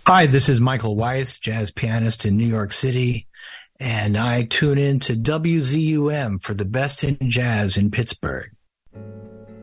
Hi, this is Michael Weiss, jazz pianist in New York City, and I tune in to WZUM for the best in jazz in Pittsburgh.